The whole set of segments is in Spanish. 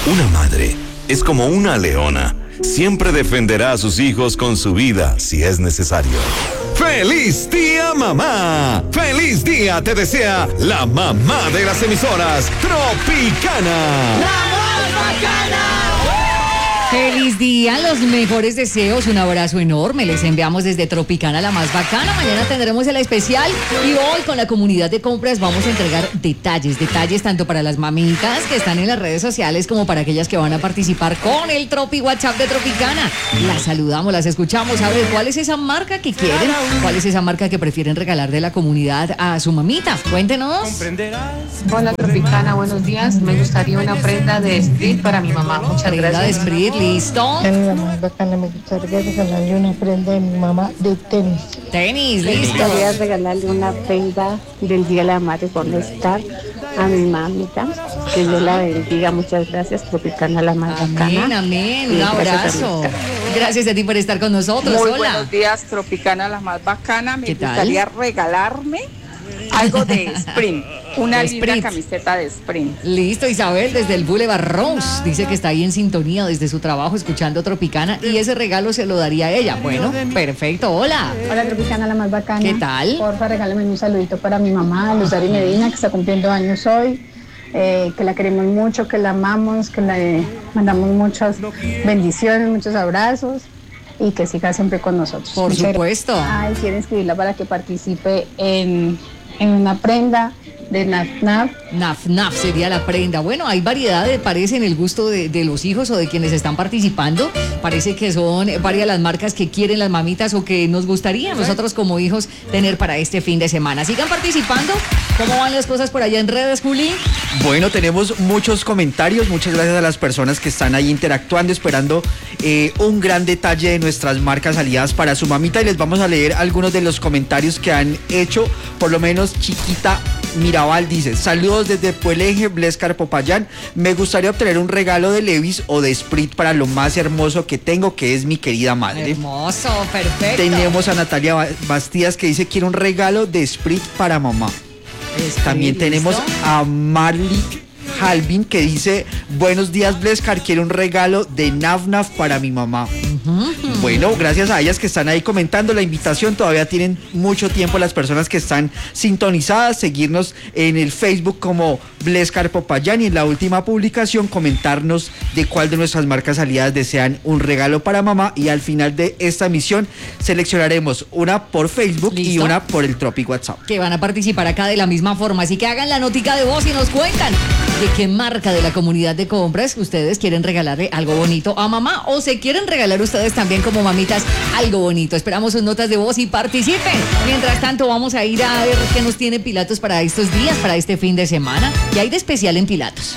Una madre es como una leona. Siempre defenderá a sus hijos con su vida si es necesario. ¡Feliz día, mamá! ¡Feliz día te desea la mamá de las emisoras, Tropicana! ¡La más bacana! Feliz día, los mejores deseos, un abrazo enorme, les enviamos desde Tropicana, la más bacana. Mañana tendremos el especial y hoy con la comunidad de compras vamos a entregar detalles tanto para las mamitas que están en las redes sociales como para aquellas que van a participar con el Tropi WhatsApp de Tropicana. Las saludamos, las escuchamos, a ver cuál es esa marca que quieren, cuál es esa marca que prefieren regalar de la comunidad a su mamita. Cuéntenos. Hola Tropicana, buenos días. Me gustaría una prenda de Sprit para mi mamá. Muchas Prenda gracias. de Sprit, listo. La más bacana, me gustaría regalarle una prenda de mi mamá de tenis. Tenis, Me listo. gustaría regalarle una prenda del Día de la Madre con Star a mi mamita. Que Dios la bendiga. Muchas gracias, Tropicana, la más Amén, bacana. amén. Un Gracias, abrazo. América. Gracias a ti por estar con nosotros. Muy Hola. buenos días, Tropicana, la más bacana. Me ¿Qué tal? gustaría regalarme algo de Sprint, una De linda Sprint. camiseta de Sprint. Listo, Isabel, desde el Boulevard Rose. Dice que está ahí en sintonía desde su trabajo escuchando Tropicana y ese regalo se lo daría a ella. Bueno, perfecto. Hola. Hola Tropicana, la más bacana. ¿Qué tal? Porfa, regálame un saludito para mi mamá, Luzari Medina, que está cumpliendo años hoy. Que la queremos mucho, que la amamos, que le mandamos muchas bendiciones, muchos abrazos y que siga siempre con nosotros. Por Muchas supuesto. gracias. Ay, quiero inscribirla para que participe en una prenda de NAF. Naf sería la prenda. Bueno, hay variedad, parece, en el gusto de los hijos o de quienes están participando. Parece que son varias las marcas que quieren las mamitas o que nos gustaría nosotros como hijos tener para este fin de semana. Sigan participando. ¿Cómo van las cosas por allá en redes, Juli? Bueno, tenemos muchos comentarios. Muchas gracias a las personas que están ahí interactuando, esperando un gran detalle de nuestras marcas aliadas para su mamita. Y les vamos a leer algunos de los comentarios que han hecho. Por lo menos Chiquita Mirabal dice: saludos desde Pueleje, Blescar, Popayán. Me gustaría obtener un regalo de Levi's o de Sprit para lo más hermoso que tengo, que es mi querida madre. Hermoso, perfecto. Tenemos a Natalia Bastías que dice: quiero un regalo de Sprit para mamá. También tenemos a Marley Halvin que dice: buenos días Blescar, quiero un regalo de Naf para mi mamá. Bueno, gracias a ellas que están ahí comentando la invitación. Todavía tienen mucho tiempo las personas que están sintonizadas, seguirnos en el Facebook como Blescar Popayán y en la última publicación comentarnos de cuál de nuestras marcas aliadas desean un regalo para mamá, y al final de esta emisión seleccionaremos una por Facebook. ¿Listo? Y una por el Tropic WhatsApp, que van a participar acá de la misma forma, así que hagan la notica de voz y nos cuentan de qué marca de la comunidad de compras ustedes quieren regalarle algo bonito a mamá o se quieren regalar ustedes también como mamitas algo bonito. Esperamos sus notas de voz y participen. Mientras tanto vamos a ir a ver qué nos tiene Pilatos para estos días, para este fin de semana. ¿Qué hay de especial en Pilatos?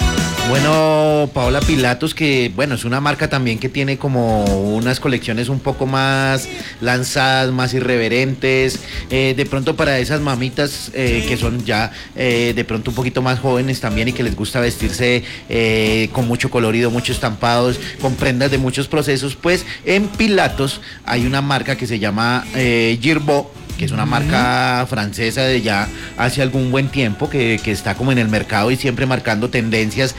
Bueno, Paola, Pilatos, que bueno, es una marca también que tiene como unas colecciones un poco más lanzadas, más irreverentes, de pronto para esas mamitas que son ya de pronto un poquito más jóvenes también y que les gusta vestirse con mucho colorido, muchos estampados, con prendas de muchos procesos. Pues en Pilatos hay una marca que se llama Girbo, que es una marca francesa de ya hace algún buen tiempo, que está como en el mercado y siempre marcando tendencias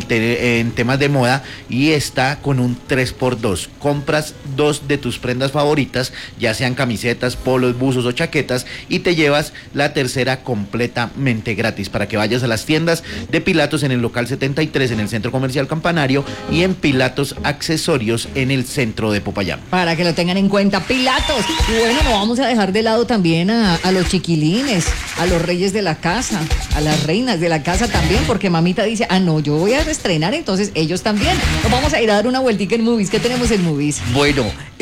en temas de moda, y está con un 3x2. Compras 2 de tus prendas favoritas, ya sean camisetas, polos, buzos o chaquetas, y te llevas la tercera completamente gratis, para que vayas a las tiendas de Pilatos en el local 73 en el Centro Comercial Campanario y en Pilatos Accesorios en el centro de Popayán. Para que lo tengan en cuenta, Pilatos. Y bueno, no vamos a dejar de lado también a los chiquilines, a los reyes de la casa, a las reinas de la casa también, porque mamita dice: ah, no, yo voy a estrenar, entonces ellos también. Nos vamos a ir a dar una vueltica en Movies. ¿Qué tenemos en Movies? Bueno,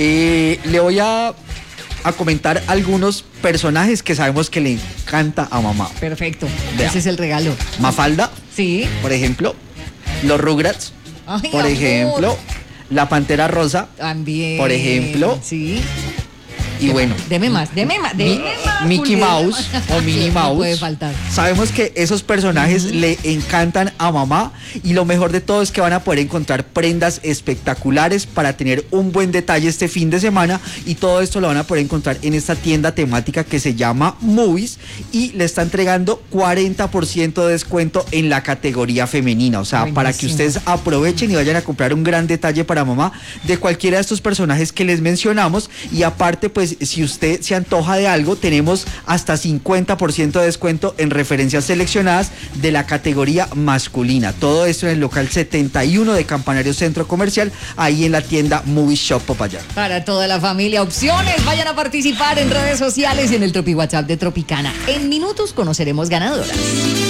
le voy a comentar algunos personajes que sabemos que le encanta a mamá. Perfecto. Vea. Ese es el regalo. Mafalda, sí, por ejemplo, los Rugrats, ay, por amor, ejemplo, la Pantera Rosa, también, por ejemplo, sí. y bueno, Deme más. Mickey Mouse o Minnie No Mouse. puede faltar. Sabemos que esos personajes le encantan a mamá y lo mejor de todo es que van a poder encontrar prendas espectaculares para tener un buen detalle este fin de semana y todo esto lo van a poder encontrar en esta tienda temática que se llama Movies y le está entregando 40% de descuento en la categoría femenina, o sea, Buenísimo. para que ustedes aprovechen y vayan a comprar un gran detalle para mamá de cualquiera de estos personajes que les mencionamos y aparte pues si usted se antoja de algo tenemos hasta 50% de descuento en referencias seleccionadas de la categoría masculina, todo esto en el local 71 de Campanario Centro Comercial, ahí en la tienda Movie Shop Popayán. Para toda la familia, opciones, vayan a participar en redes sociales y en el Tropi WhatsApp de Tropicana. En minutos conoceremos ganadoras.